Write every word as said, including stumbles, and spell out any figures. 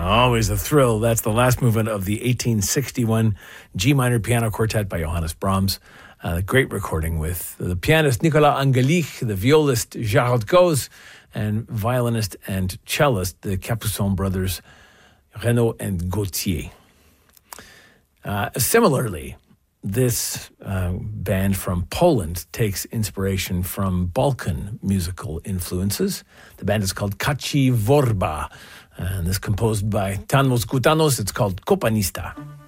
Always a thrill. That's the last movement of the eighteen sixty-one G minor piano quartet by Johannes Brahms. A great recording with the pianist Nicolas Angelich, the violist Gerald Goes, and violinist and cellist, the Capuçon brothers, Renaud and Gauthier. Uh, similarly, this uh, band from Poland takes inspiration from Balkan musical influences. The band is called Kaci Worba, and this is composed by Tanos Gutanos. It's called Kopanista.